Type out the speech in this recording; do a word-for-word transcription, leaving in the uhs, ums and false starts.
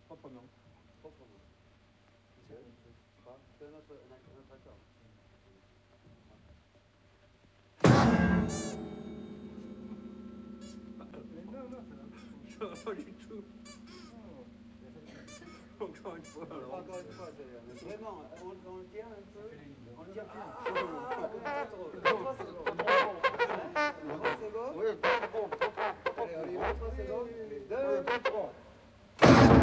Proprement. Proprement. C'est notre, notre accord. Non, non, ça va pas du tout. Encore une fois. Alors. Encore une fois, c'est vraiment, on, on le tient un peu. On le tient. Ah, ah, ah, trois secondes. Trois secondes. Oui, bon, bon. Allez, on y va, trois secondes. Deux, trois.